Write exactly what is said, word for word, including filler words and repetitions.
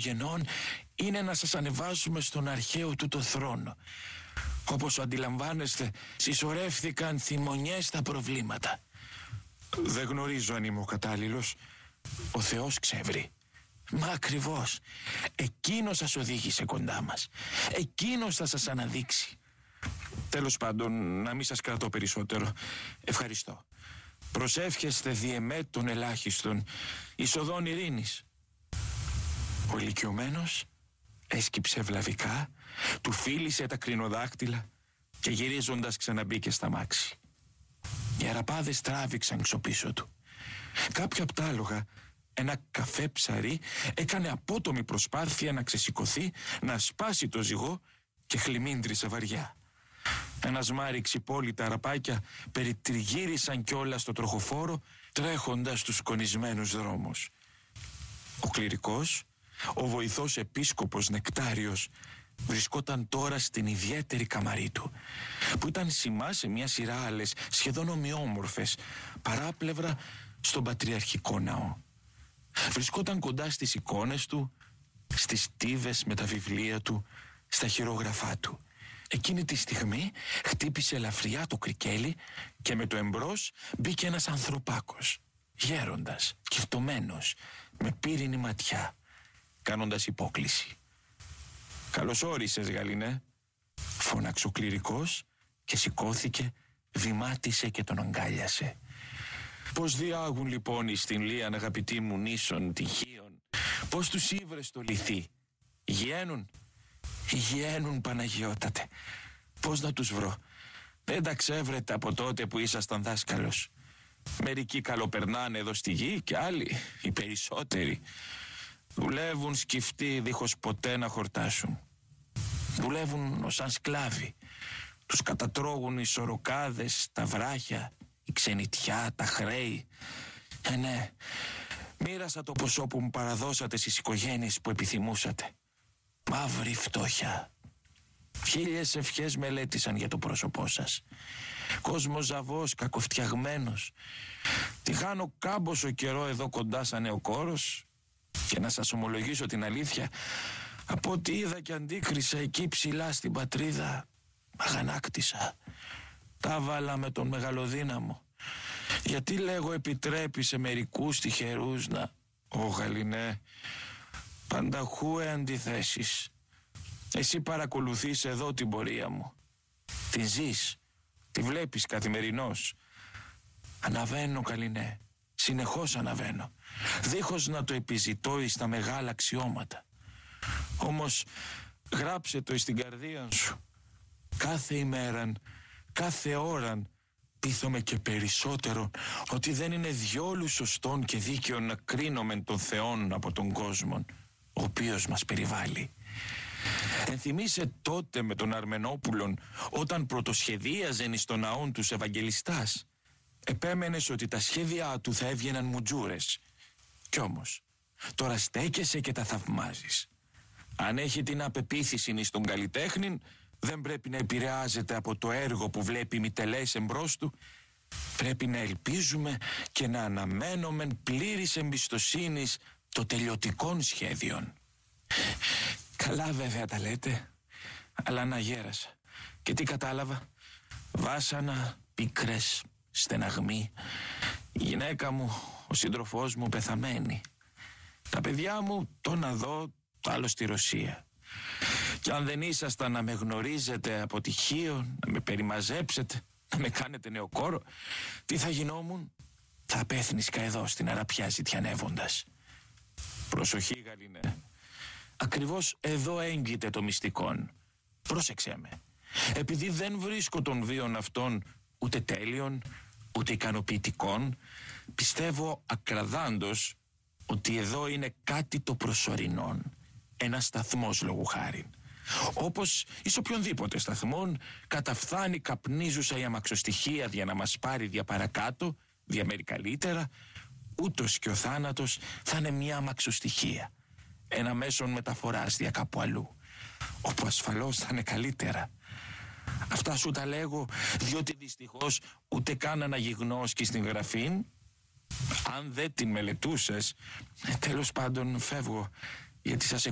γενών είναι να σας ανεβάσουμε στον αρχαίο του το θρόνο. Όπως αντιλαμβάνεστε, συσσωρεύθηκαν θυμονιές τα προβλήματα. Δεν γνωρίζω αν είμαι ο κατάλληλος. Ο Θεός ξεύρει. Μα ακριβώς, εκείνος σας οδήγησε κοντά μας. Εκείνος θα σας αναδείξει. Τέλος πάντων, να μην σας κρατώ περισσότερο. Ευχαριστώ. Προσεύχεστε δι' εμέ των ελάχιστον εισοδών ειρήνης. Ο ηλικιωμένος έσκυψε βλαβικά, του φίλησε τα κρινοδάκτυλα και γυρίζοντας ξαναμπήκε στα μάξι. Οι αραπάδες τράβηξαν ξοπίσω του. Κάποιο από τα άλογα, ένα καφέ ψαρί, έκανε απότομη προσπάθεια να ξεσηκωθεί, να σπάσει το ζυγό και χλιμίντρισε βαριά. Ένα σμάρι ξυπόλυτα αραπάκια περιτριγύρισαν κιόλας στο τροχοφόρο, τρέχοντας τους σκονισμένους δρόμους. Ο κληρικός, ο βοηθός επίσκοπος Νεκτάριος, βρισκόταν τώρα στην ιδιαίτερη καμαρή του, που ήταν σημά σε μια σειρά άλλες σχεδόν ομοιόμορφες, παράπλευρα στον πατριαρχικό ναό. Βρισκόταν κοντά στις εικόνες του, στις στίβες με τα βιβλία του, στα χειρόγραφά του. Εκείνη τη στιγμή χτύπησε ελαφριά το κρικέλι και με το εμπρός μπήκε ένας ανθρωπάκος, γέροντας, κυφτωμένος, με πύρινη ματιά, κάνοντας υπόκληση. «Καλώς όρισες, Γαλινέ», φώναξε ο κληρικός και σηκώθηκε, βημάτισε και τον αγκάλιασε. «Πώς διάγουν λοιπόν εις την Λίαν, αγαπητοί μου, νήσων τυχείων? Πώς τους ήβρες το λυθί? Γιένουν?» «Γιένουν, Παναγιώτατε. Πώς να τους βρω? Δεν τα ξέβρετε από τότε που ήσασταν δάσκαλος. Μερικοί καλοπερνάνε εδώ στη γη και άλλοι, οι περισσότεροι, δουλεύουν σκυφτοί δίχως ποτέ να χορτάσουν. Δουλεύουν ως σαν σκλάβοι. Τους κατατρώγουν οι σωροκάδες, τα βράχια, η ξενιτιά, τα χρέη. Ε, ναι, μοίρασα το ποσό που μου παραδώσατε στις οικογένειες που επιθυμούσατε. Μαύρη φτώχεια. Χίλιες ευχές μελέτησαν για το πρόσωπό σας. Κόσμος ζαβός, κακοφτιαγμένος. Τη χάνω κάμποσο καιρό εδώ κοντά σαν νεοκόρος, και να σας ομολογήσω την αλήθεια, από ό,τι είδα και αντίκρισα εκεί ψηλά στην πατρίδα, αγανάκτησα. Τα βάλα με τον μεγαλοδύναμο. Γιατί λέγω επιτρέπει σε μερικούς τυχερούς να... Ω Γαλινέ, πανταχούε αντιθέσεις. Εσύ παρακολουθείς εδώ την πορεία μου. Την ζεις, τη βλέπεις καθημερινώς. Αναβαίνω, Γαλινέ, συνεχώς αναβαίνω, δίχως να το επιζητώ εις τα μεγάλα αξιώματα. Όμως γράψε το εις την καρδία σου. Κάθε ημέραν, κάθε ώραν πείθομαι και περισσότερο ότι δεν είναι διόλου σωστόν και δίκαιο να κρίνουμε τον Θεόν από τον κόσμο, ο οποίος μας περιβάλλει. Ενθυμίσαι τότε με τον Αρμενόπουλον, όταν πρωτοσχεδίαζεν εις τον ναόν τους Ευαγγελιστάς. Επέμενες ότι τα σχέδιά του θα έβγαιναν μουτζούρες. Κι όμως τώρα στέκεσαι και τα θαυμάζεις. Αν έχει την απεποίθηση εις τον καλλιτέχνην, δεν πρέπει να επηρεάζεται από το έργο που βλέπει μητελές εμπρός του. Πρέπει να ελπίζουμε και να αναμένουμε πλήρης εμπιστοσύνης των τελειωτικών σχέδιων. Καλά βέβαια τα λέτε, αλλά να γέρασα. Και τι κατάλαβα? Βάσανα, πίκρες, στεναγμοί. Η γυναίκα μου, ο σύντροφός μου πεθαμένη. Τα παιδιά μου το να δω, το άλλο στη Ρωσία. Και αν δεν ήσασταν να με γνωρίζετε από τυχείο, να με περιμαζέψετε, να με κάνετε νεοκόρο, τι θα γινόμουν? Θα πέθνισκα εδώ στην Αραπιά ζητιανεύοντας. Προσοχή, Γαλινέ. Ακριβώς εδώ έγκυται το μυστικόν. Πρόσεξέ με. Επειδή δεν βρίσκω τον βίον αυτόν ούτε τέλειον, ούτε ικανοποιητικών, πιστεύω ακραδάντως ότι εδώ είναι κάτι το προσωρινόν. Ένα σταθμός λόγου χάριν. Όπως εις οποιονδήποτε σταθμόν καταφθάνει καπνίζουσα η αμαξοστοιχεία για να μας πάρει δια παρακάτω, δια μέρη καλύτερα, ούτως και ο θάνατος θα είναι μια αμαξοστοιχεία. Ένα μέσον μεταφοράς δια κάπου αλλού, όπου ασφαλώς θα είναι καλύτερα. Αυτά σου τα λέγω διότι δυστυχώς ούτε καν αναγυγνώς και στην γραφήν, αν δεν την μελετούσες, τέλος πάντων φεύγω, γιατί σας